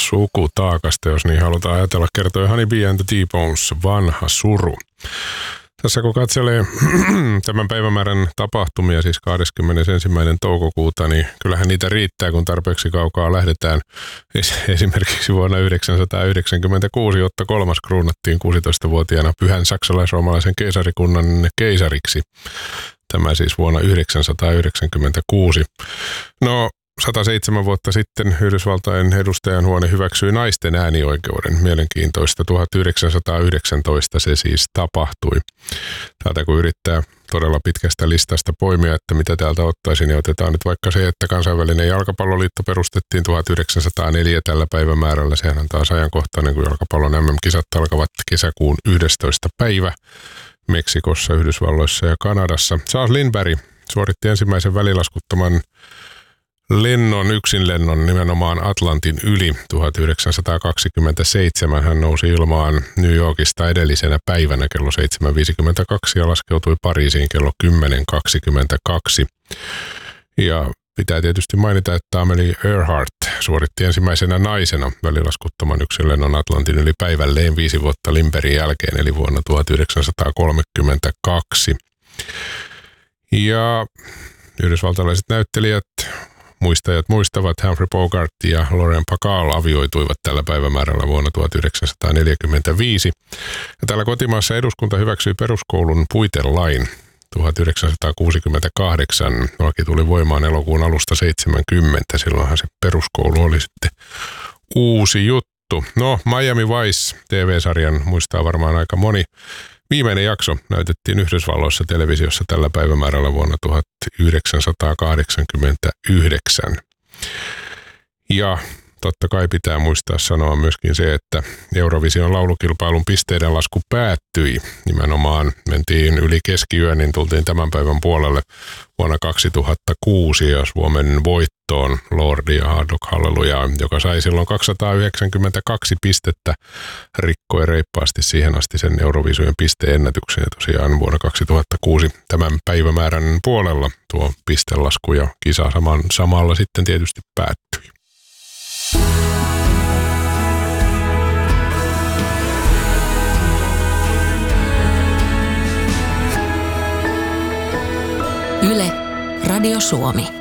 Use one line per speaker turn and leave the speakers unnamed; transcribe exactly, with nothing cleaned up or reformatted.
sukutaakasta, jos niin halutaan ajatella, kertoi Honey Bee and the T-Bones, vanha suru. Tässä kun katselee tämän päivämäärän tapahtumia, siis kahdeskymmenesensimmäinen toukokuuta, niin kyllähän niitä riittää, kun tarpeeksi kaukaa lähdetään. Esimerkiksi vuonna yhdeksänsataayhdeksänkymmentäkuusi Otto kolmas kruunattiin kuusitoistavuotiaana pyhän saksalais-roomalaisen keisarikunnan keisariksi. Tämä siis vuonna yhdeksänsataayhdeksänkymmentäkuusi. No, sata seitsemän vuotta sitten Yhdysvaltain edustajanhuone hyväksyi naisten äänioikeuden. Mielenkiintoista. tuhatyhdeksänsataayhdeksäntoista se siis tapahtui. Täältä kun yrittää todella pitkästä listasta poimia, että mitä täältä ottaisin, niin otetaan nyt vaikka se, että kansainvälinen jalkapalloliitto perustettiin tuhatyhdeksänsataaneljä tällä päivämäärällä. Sehän on taas ajankohtainen, kun jalkapallon M M-kisat alkavat kesäkuun yhdestoista päivä Meksikossa, Yhdysvalloissa ja Kanadassa. Charles Lindbergh suoritti ensimmäisen välilaskuttoman lennon, yksinlennon nimenomaan Atlantin yli tuhatyhdeksänsataakaksikymmentäseitsemän. Hän nousi ilmaan New Yorkista edellisenä päivänä kello seitsemän viisikymmentäkaksi ja laskeutui Pariisiin kello kymmenen kaksikymmentäkaksi. Ja pitää tietysti mainita, että Amelia Earhart suoritti ensimmäisenä naisena välilaskuttoman yksinlennon Atlantin yli päivälleen viisi vuotta Lindberghin jälkeen, eli vuonna tuhatyhdeksänsataakolmekymmentäkaksi. Ja yhdysvaltalaiset näyttelijät, muistajat muistavat, Humphrey Bogart ja Lauren Bacall avioituivat tällä päivämäärällä vuonna tuhatyhdeksänsataaneljäkymmentäviisi. Ja täällä kotimaassa eduskunta hyväksyi peruskoulun puitelain tuhatyhdeksänsataakuusikymmentäkahdeksan. Laki tuli voimaan elokuun alusta seitsemänkymmentä. Silloinhan se peruskoulu oli sitten uusi juttu. No, Miami Vice T V-sarjan muistaa varmaan aika moni. Viimeinen jakso näytettiin Yhdysvalloissa televisiossa tällä päivämäärällä vuonna tuhatyhdeksänsataakahdeksankymmentäyhdeksän. Ja totta kai pitää muistaa sanoa myöskin se, että Eurovision laulukilpailun pisteiden lasku päättyi. Nimenomaan mentiin yli keskiyön, niin tultiin tämän päivän puolelle vuonna kaksituhattakuusi ja Suomen voittoon Lordi ja Hard Rock Hallelujah, joka sai silloin kaksisataayhdeksänkymmentäkaksi pistettä, rikkoi reippaasti siihen asti sen Eurovision pisteennätyksen. Ja tosiaan vuonna kaksituhattakuusi tämän päivämäärän puolella tuo pistelasku ja kisa saman, samalla sitten tietysti päättyi.
Yle, Radio Suomi.